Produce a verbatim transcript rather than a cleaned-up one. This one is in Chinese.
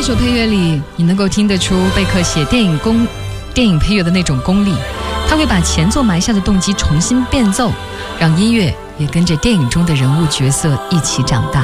首配乐里，你能够听得出贝克写电影功电影配乐的那种功力，他会把前奏埋下的动机重新变奏，让音乐也跟着电影中的人物角色一起长大。